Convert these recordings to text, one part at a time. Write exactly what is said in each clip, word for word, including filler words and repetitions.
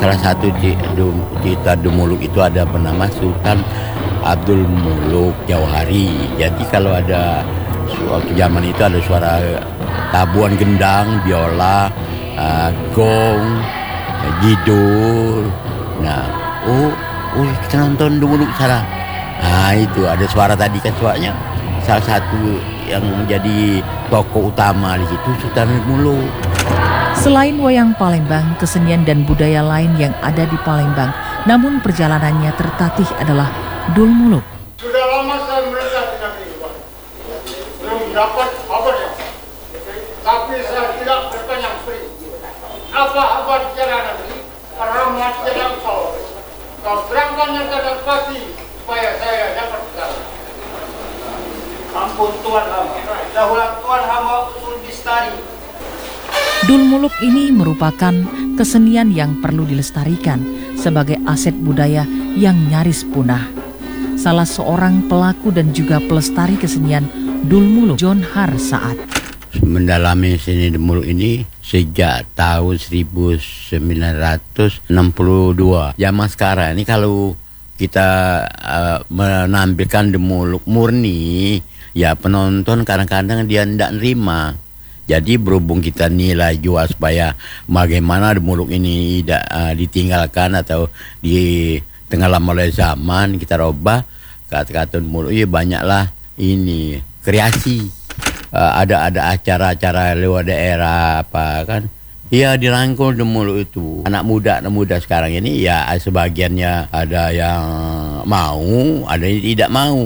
salah satu ci- du- cerita Dumuluk itu ada bernama Sultan Abdul Muluk Jauhari. Jadi kalau ada waktu zaman itu ada suara tabuhan gendang, biola, uh, gong, gidul. Nah, oh, oh kita nonton Dumuluk sana. Nah itu ada suara tadi kan suaranya salah satu yang menjadi tokoh utama di situ Sultan Muluk. Selain wayang Palembang, kesenian dan budaya lain yang ada di Palembang, namun perjalanannya tertatih adalah Dul Muluk. Sudah lama saya mereka dengan ini, Pak. Belum dapat apa ya. Tapi saya tidak bertanya free. Apa-apa bicara nanti, rahmat tidak kau. Kau terangkan yang kadang pasti, supaya saya dapat bicara. Ampun Tuhan hamba, dahulu Tuhan hamba usul bistari. Dul Muluk ini merupakan kesenian yang perlu dilestarikan sebagai aset budaya yang nyaris punah. Salah seorang pelaku dan juga pelestari kesenian Dul Muluk, John Har Saat. Mendalami seni Dul Muluk ini sejak tahun seribu sembilan ratus enam puluh dua. Zaman sekarang ini kalau kita uh, menampilkan Dul Muluk murni, ya penonton kadang-kadang dia tidak nerima. Jadi berhubung kita nilai jual supaya bagaimana Dul Muluk ini tidak uh, ditinggalkan atau di tenggelam oleh zaman, kita robah kata-kata Dul Muluk. Ya banyaklah ini kreasi, uh, ada ada acara-acara lewat daerah apa kan. Ya dirangkul Dul Muluk itu. Anak muda anak muda sekarang ini ya sebagiannya ada yang mau, ada yang tidak mau.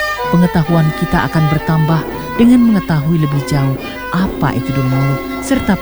Pengetahuan kita akan bertambah dengan mengetahui lebih jauh apa itu Dul Muluk serta